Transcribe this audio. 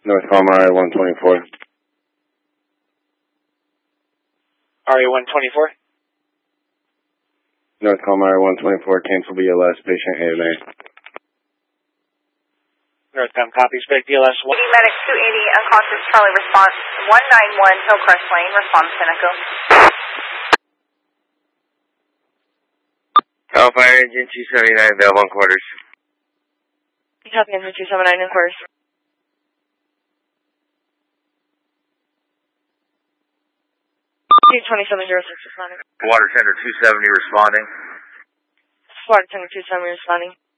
North Palmyra 124. RA-124. North Palmyra 124, cancel BLS, patient AMA. Northcom copies, Big BLS 1. Medic 280, unconscious Charlie, response 191, Hillcrest Lane, response Pinnacle. Alpha Engine 279, available on quarters. Copy, Engine 279 in quarters. T2706 responding. Water Tender 270 responding. Water Tender 270 responding.